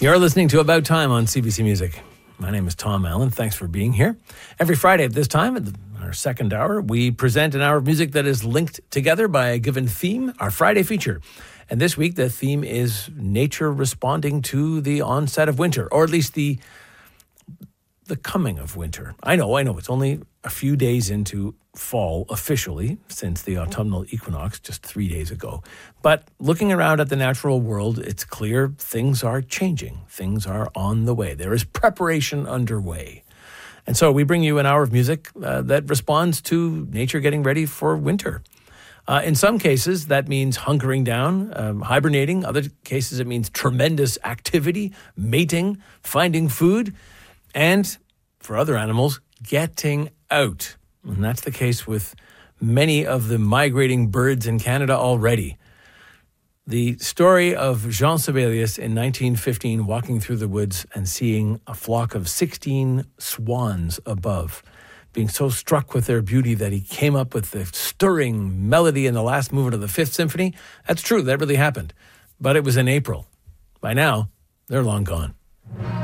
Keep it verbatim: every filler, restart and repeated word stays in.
You're listening to About Time on C B C Music. My name is Tom Allen. Thanks for being here. Every Friday at this time, in our second hour, we present an hour of music that is linked together by a given theme, our Friday feature. And this week, the theme is nature responding to the onset of winter, or at least the the coming of winter. I know, I know, it's only a few days into fall officially since the autumnal equinox just three days ago. But looking around at the natural world, it's clear things are changing. Things are on the way. There is preparation underway. And so we bring you an hour of music uh, that responds to nature getting ready for winter. Uh, in some cases, that means hunkering down, um, hibernating. Other cases, it means tremendous activity, mating, finding food, and for other animals, getting out. And that's the case with many of the migrating birds in Canada already. The story of Jean Sibelius in nineteen fifteen walking through the woods and seeing a flock of sixteen swans above, being so struck with their beauty that he came up with the stirring melody in the last movement of the Fifth Symphony. That's true, that really happened. But it was in April. By now, they're long gone.